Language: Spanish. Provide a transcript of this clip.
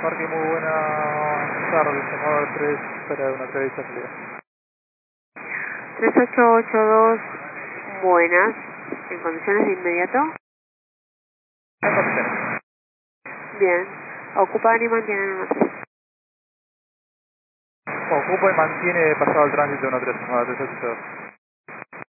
Marque, muy buenas tardes. Llamado 3 para una entrevista fría. 3882, buenas. ¿En condiciones de inmediato? En condiciones. Bien. Ocupan y mantienen una 3. Ocupa y mantiene pasado el tránsito 1-3, llamado 3882.